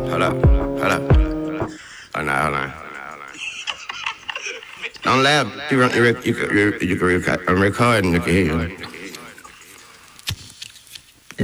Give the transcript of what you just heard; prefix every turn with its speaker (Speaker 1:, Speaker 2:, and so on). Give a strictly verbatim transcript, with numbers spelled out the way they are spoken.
Speaker 1: Hold up, hold up. Hold on, hold on. Don't laugh. You, you, you, you, you, you can record, I'm recording, you can hear you.